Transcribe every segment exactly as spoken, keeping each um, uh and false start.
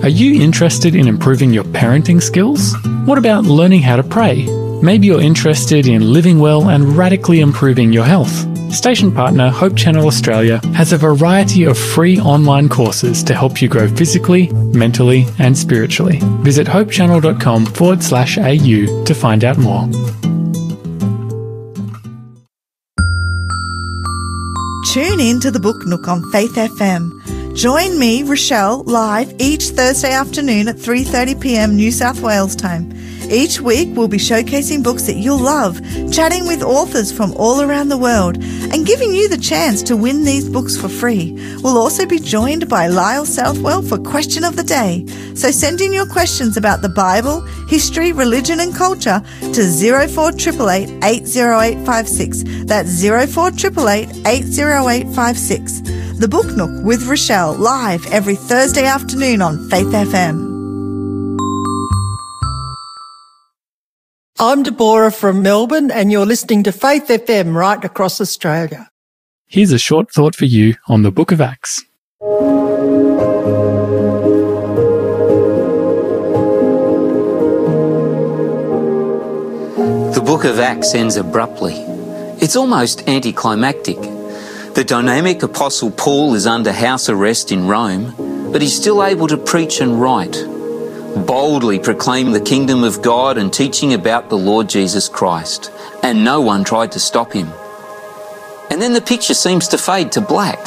Are you interested in improving your parenting skills? What about learning how to pray? Maybe you're interested in living well and radically improving your health. Station partner Hope Channel Australia has a variety of free online courses to help you grow physically, mentally and spiritually. Visit hopechannel.com forward slash AU to find out more. Tune in to the Book Nook on Faith F M. Join me, Rochelle, live each Thursday afternoon at three thirty p m New South Wales time. Each week we'll be showcasing books that you'll love, chatting with authors from all around the world and giving you the chance to win these books for free. We'll also be joined by Lyle Southwell for Question of the Day. So send in your questions about the Bible, history, religion and culture to zero four eight eight eight, eight zero eight five six. That's zero four eight eight eight, eight zero eight five six. The Book Nook with Rochelle, live every Thursday afternoon on Faith F M. I'm Deborah from Melbourne and you're listening to Faith F M right across Australia. Here's a short thought for you on the Book of Acts. The Book of Acts ends abruptly. It's almost anticlimactic. The dynamic Apostle Paul is under house arrest in Rome, but he's still able to preach and write, boldly proclaim the kingdom of God and teaching about the Lord Jesus Christ, and no one tried to stop him. And then the picture seems to fade to black.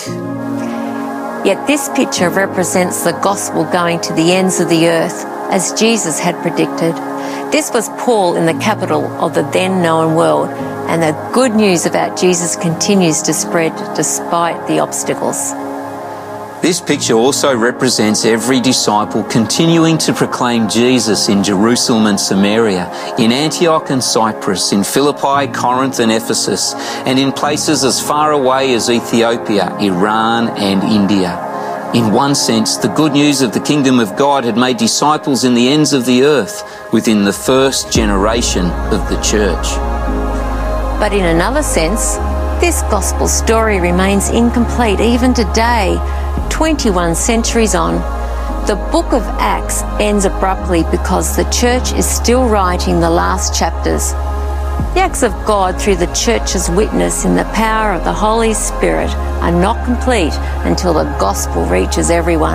Yet this picture represents the gospel going to the ends of the earth, as Jesus had predicted. This was Paul in the capital of the then known world, and the good news about Jesus continues to spread despite the obstacles. This picture also represents every disciple continuing to proclaim Jesus in Jerusalem and Samaria, in Antioch and Cyprus, in Philippi, Corinth and Ephesus, and in places as far away as Ethiopia, Iran and India. In one sense, the good news of the kingdom of God had made disciples in the ends of the earth within the first generation of the church. But in another sense, this gospel story remains incomplete even today, twenty-one centuries on. The book of Acts ends abruptly because the church is still writing the last chapters. The acts of God through the church's witness in the power of the Holy Spirit are not complete until the gospel reaches everyone.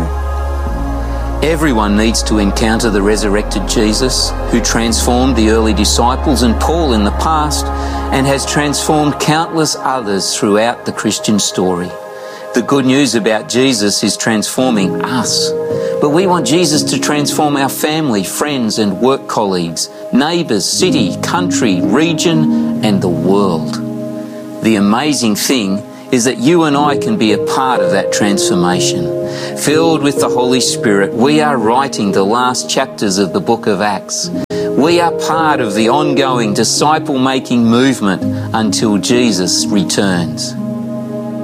Everyone needs to encounter the resurrected Jesus, who transformed the early disciples and Paul in the past, and has transformed countless others throughout the Christian story. The good news about Jesus is transforming us, but we want Jesus to transform our family, friends and work colleagues, neighbours, city, country, region and the world. The amazing thing is that you and I can be a part of that transformation. Filled with the Holy Spirit, we are writing the last chapters of the book of Acts. We are part of the ongoing disciple-making movement until Jesus returns.